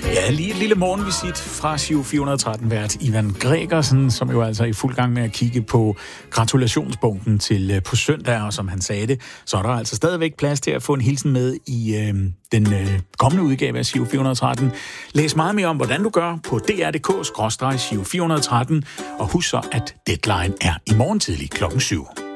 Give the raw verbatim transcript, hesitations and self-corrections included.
Ja, lige et lille morgenvisit fra Giro fire hundrede og tretten vært Ivan Gregersen, som jo altså er i fuld gang med at kigge på gratulationsbunken til på søndag, og som han sagde det, så er der altså stadigvæk plads til at få en hilsen med i øh, den øh, kommende udgave af Giro fire hundrede og tretten. Læs meget mere om, hvordan du gør på d r punktum d k skråstreg Giro fire hundrede og tretten, og husk så, at deadline er i morgen tidlig klokken syv.